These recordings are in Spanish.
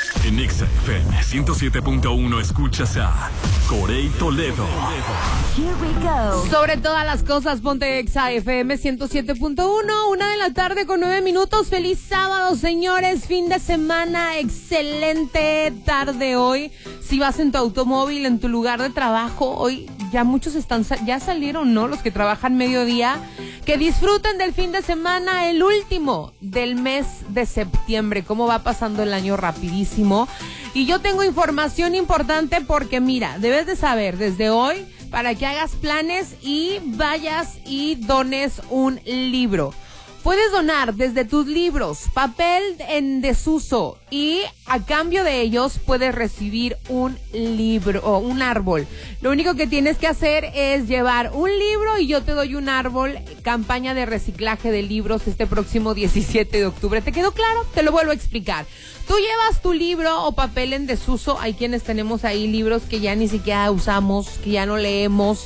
En Exa FM 107.1 escuchas a Corey Toledo. Here we go. Sobre todas las cosas, ponte Exa FM 107.1, 1:00 con 9 minutos. Feliz sábado, señores. Fin de semana, excelente tarde hoy. Si vas en tu automóvil, en tu lugar de trabajo, hoy ya muchos ya salieron, ¿no? Los que trabajan mediodía. Que disfruten del fin de semana, el último del mes de septiembre. Cómo va pasando el año rapidísimo. Y yo tengo información importante porque mira, debes de saber desde hoy para que hagas planes y vayas y dones un libro. Puedes donar desde tus libros, papel en desuso y a cambio de ellos puedes recibir un libro o un árbol. Lo único que tienes que hacer es llevar un libro y yo te doy un árbol. Campaña de reciclaje de libros este próximo 17 de octubre. ¿Te quedó claro? Te lo vuelvo a explicar. Tú llevas tu libro o papel en desuso. Hay quienes tenemos ahí libros que ya ni siquiera usamos, que ya no leemos.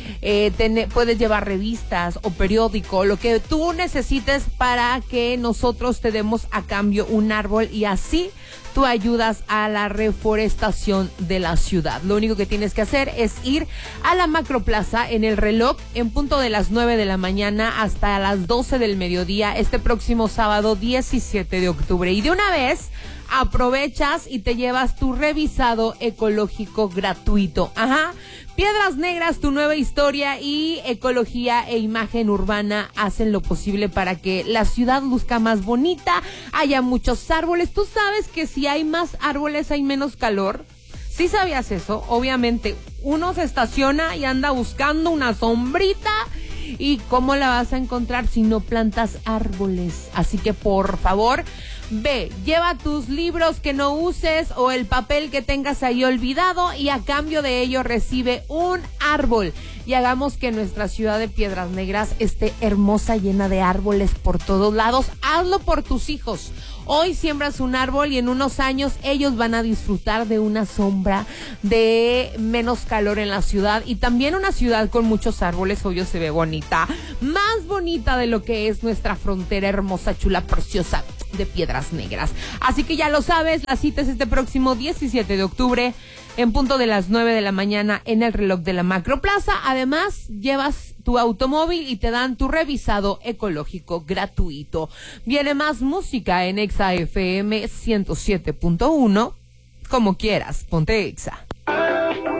Puedes llevar revistas o periódico, lo que tú necesites para que nosotros te demos a cambio un árbol y así tú ayudas a la reforestación de la ciudad. Lo único que tienes que hacer es ir a la Macroplaza en el reloj en punto de las 9 de la mañana hasta las 12 del mediodía este próximo sábado 17 de octubre. Y de una vez aprovechas y te llevas tu revisado ecológico gratuito. Ajá. Piedras Negras, tu nueva historia y ecología e imagen urbana hacen lo posible para que la ciudad luzca más bonita, haya muchos árboles. ¿Tú sabes que si hay más árboles hay menos calor? ¿Sí sabías eso? Obviamente, uno se estaciona y anda buscando una sombrita. ¿Y cómo la vas a encontrar si no plantas árboles? Así que por favor, ve, lleva tus libros que no uses o el papel que tengas ahí olvidado y a cambio de ello recibe un árbol. Y hagamos que nuestra ciudad de Piedras Negras esté hermosa, llena de árboles por todos lados. Hazlo por tus hijos. Hoy siembras un árbol y en unos años ellos van a disfrutar de una sombra, de menos calor en la ciudad y también una ciudad con muchos árboles. Hoy se ve bonita, más bonita de lo que es nuestra frontera hermosa, chula, preciosa de Piedras Negras. Así que ya lo sabes, la cita es este próximo 17 de octubre en punto de las 9 de la mañana en el reloj de la Macroplaza. Además, llevas tu automóvil y te dan tu revisado ecológico gratuito. Viene más música en Exa FM 107.1. Como quieras, ponte Exa.